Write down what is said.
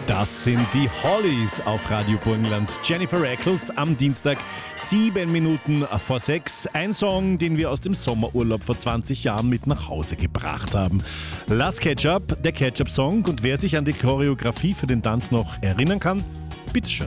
Das sind die Hollies auf Radio Burgenland. Jennifer Eccles am Dienstag, 7 Minuten vor 6. Ein Song, den wir aus dem Sommerurlaub vor 20 Jahren mit nach Hause gebracht haben. Last Ketchup, der Ketchup-Song. Und wer sich an die Choreografie für den Tanz noch erinnern kann, bitteschön.